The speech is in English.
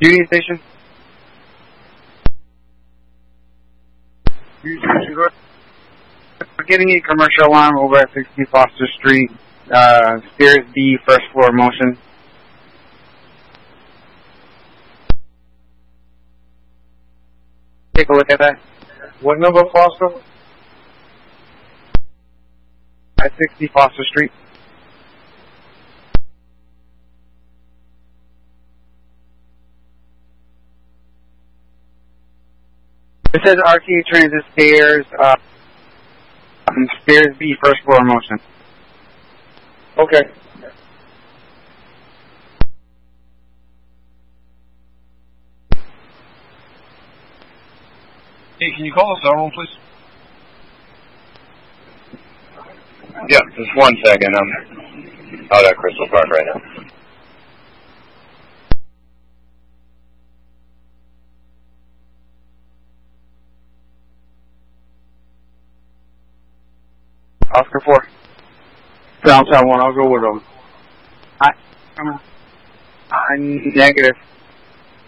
Union Station. We're getting a commercial alarm over at 60 Foster Street. Stairs B, first floor motion. Take a look at that. What number, Foster? At 60 Foster Street. It says RTA Transit Stairs, Stairs B, first floor motion. Okay. Hey, can you call us our own, please? Yeah, just 1 second. I'm out at Crystal Park right now. Oscar 4. Downtown 1, I'll go with them. I'm negative.